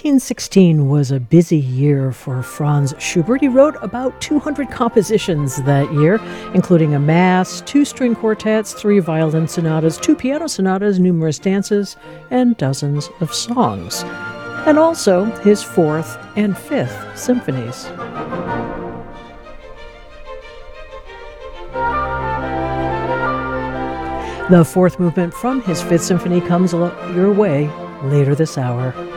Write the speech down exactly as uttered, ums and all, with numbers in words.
nineteen sixteen was a busy year for Franz Schubert. He wrote about two hundred compositions that year, including a mass, two string quartets, three violin sonatas, two piano sonatas, numerous dances, and dozens of songs. And also his fourth and fifth symphonies. The fourth movement from his Fifth Symphony comes your way later this hour.